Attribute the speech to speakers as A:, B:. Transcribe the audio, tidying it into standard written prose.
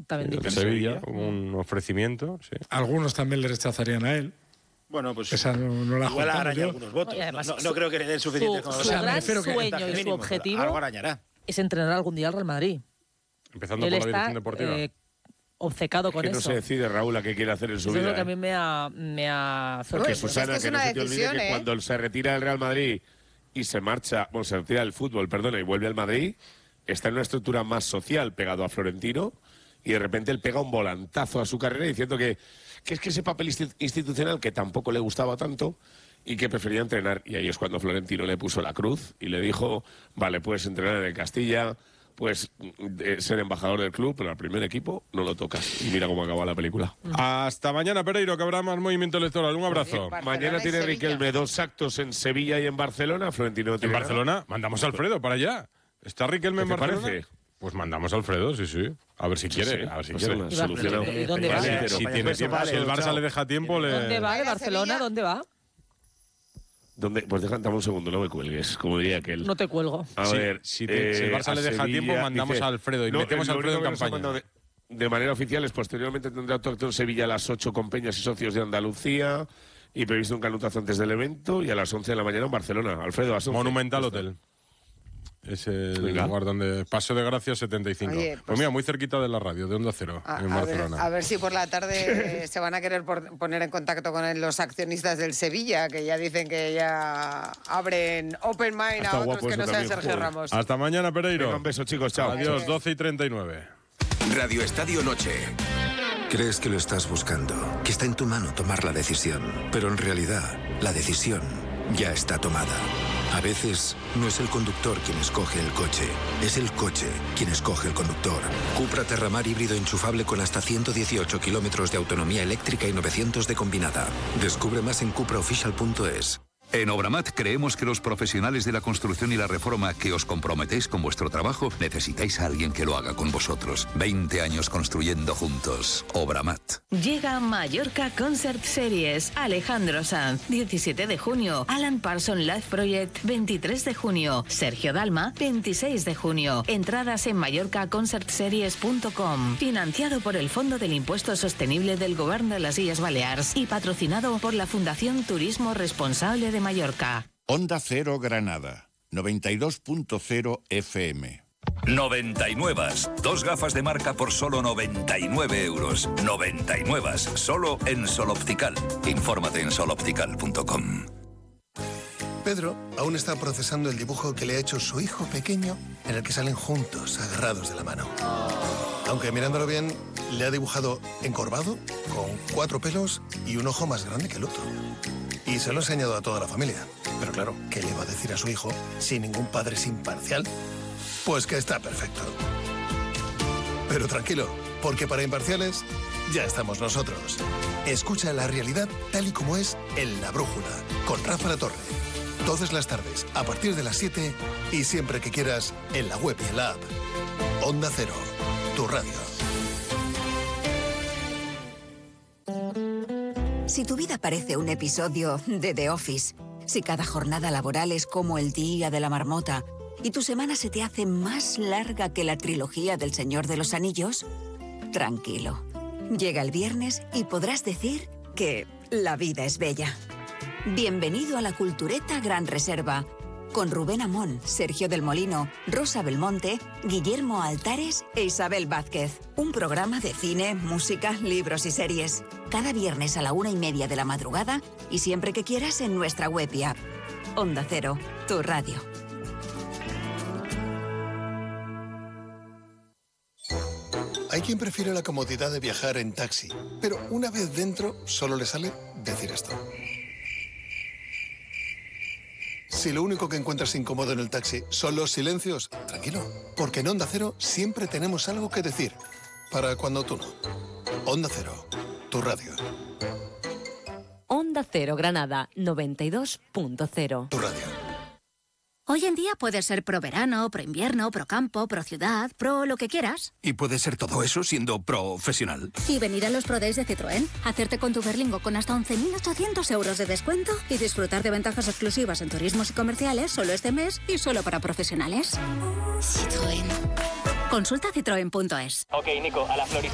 A: también
B: de
A: dicen.
B: Sevilla, un ofrecimiento, sí.
C: Algunos también le rechazarían a él.
D: Bueno, pues
C: esa no la
D: igual araña
C: yo.
D: algunos votos.
A: Y además,
D: no creo que le den suficientes como
A: su gran sueño y su
D: algo
A: objetivo
D: arañará.
A: es entrenar algún día al Real Madrid.
B: Empezando
A: Él
B: por la
A: está,
B: dirección deportiva.
A: obcecado con
E: que
A: eso.
E: no se decide, Raúl, a qué quiere hacer en su
A: Eso
E: vida.
A: es lo que a mí me ha
E: Porque,
A: sorprendido.
E: Susana, que no se te olvide que cuando se retira del Real Madrid y se marcha, bueno, se retira del fútbol, perdona, y vuelve al Madrid, está en una estructura más social pegado a Florentino, y de repente él pega un volantazo a su carrera diciendo que es que ese papel institucional que tampoco le gustaba tanto y que prefería entrenar. Y ahí es cuando Florentino le puso la cruz y le dijo, vale, puedes entrenar en el Castilla, puedes ser embajador del club, pero al primer equipo no lo tocas. Y mira cómo acaba la película.
B: Hasta mañana, Pereiro, que habrá más movimiento electoral. Un abrazo.
E: Mañana tiene Riquelme 2 actos en Sevilla y en Barcelona. Florentino
B: ¿En Barcelona? Mandamos a Alfredo para allá. ¿Está Riquelme en Barcelona?
E: Parece?
B: Pues mandamos a Alfredo, sí. A ver si quiere,
E: sí.
B: a ver si
E: Pues
B: quiere.
E: solucionado.
A: ¿Y dónde va?
B: Si tiene tiempo, si el Barça le deja tiempo,
A: ¿Dónde va? ¿De Barcelona? ¿Dónde va?
E: ¿Dónde? Pues dame un segundo, no me cuelgues, como diría aquel.
A: No te cuelgo.
E: A ver,
B: si el Barça le deja
E: Sevilla,
B: tiempo, mandamos a Alfredo y metemos a Alfredo en campaña.
E: De manera oficial, posteriormente tendrá otro acto en Sevilla a las 8 con Peñas y socios de Andalucía, y previsto un canutazo antes del evento, y a las 11 de la mañana en Barcelona. Alfredo, a las 11.
B: Monumental Hotel. Es el lugar donde Paseo de Gracia 75.
F: Oye,
B: pues mira, muy cerquita de la radio, de Onda Cero, en Barcelona.
F: A ver si por la tarde se van a querer poner en contacto con los accionistas del Sevilla, que ya dicen que ya abren open mind a otros que no sean Sergio Ramos.
B: Hasta mañana, Pereiro.
E: Venga, un beso, chicos. Chao.
B: Adiós, 12:39.
G: Radio Estadio Noche. Crees que lo estás buscando, que está en tu mano tomar la decisión, pero en realidad la decisión ya está tomada. A veces no es el conductor quien escoge el coche, es el coche quien escoge el conductor. Cupra Terramar híbrido enchufable con hasta 118 kilómetros de autonomía eléctrica y 900 de combinada. Descubre más en cupraofficial.es.
H: En Obramat creemos que los profesionales de la construcción y la reforma que os comprometéis con vuestro trabajo necesitáis a alguien que lo haga con vosotros. 20 años construyendo juntos. Obramat.
I: Llega Mallorca Concert Series. Alejandro Sanz, 17 de junio. Alan Parsons Live Project, 23 de junio. Sergio Dalma, 26 de junio. Entradas en mallorcaconcertseries.com. Financiado por el Fondo del Impuesto Sostenible del Gobierno de las Illes Baleares y patrocinado por la Fundación Turismo Responsable de Mallorca.
J: Onda Cero Granada, 92.0 FM.
H: 99. 2 gafas de marca por solo 99 euros. 99. Solo en Sol Optical. Infórmate en soloptical.com.
K: Pedro aún está procesando el dibujo que le ha hecho su hijo pequeño, en el que salen juntos, agarrados de la mano. Aunque mirándolo bien, le ha dibujado encorvado, con 4 pelos y un ojo más grande que el otro. Y se lo ha enseñado a toda la familia. Pero claro, ¿qué le va a decir a su hijo si ningún padre es imparcial? Pues que está perfecto. Pero tranquilo, porque para imparciales ya estamos nosotros. Escucha la realidad tal y como es en La Brújula, con Rafa La Torre. Todas las tardes, a partir de las 7 y siempre que quieras, en la web y en la app. Onda Cero, tu radio.
L: Si tu vida parece un episodio de The Office, si cada jornada laboral es como el día de la marmota y tu semana se te hace más larga que la trilogía del Señor de los Anillos, tranquilo. Llega el viernes y podrás decir que la vida es bella. Bienvenido a la Cultureta Gran Reserva, con Rubén Amón, Sergio del Molino, Rosa Belmonte, Guillermo Altares e Isabel Vázquez. Un programa de cine, música, libros y series. Cada viernes a la 1:30 de la madrugada y siempre que quieras en nuestra web y app. Onda Cero, tu radio.
K: Hay quien prefiere la comodidad de viajar en taxi, pero una vez dentro solo le sale decir esto. Si lo único que encuentras incómodo en el taxi son los silencios, tranquilo, porque en Onda Cero siempre tenemos algo que decir, para cuando tú no. Onda Cero, tu radio.
M: Onda Cero Granada, 92.0.
K: Tu radio.
N: Hoy en día puedes ser pro verano, pro invierno, pro campo, pro ciudad, pro lo que quieras.
G: Y puedes ser todo eso siendo profesional.
N: Y venir a los Pro Days de Citroën, hacerte con tu Berlingo con hasta 11.800 euros de descuento y disfrutar de ventajas exclusivas en turismos y comerciales solo este mes y solo para profesionales. Citroën. Consulta citroen.es.
O: Ok, Nico, a la florista.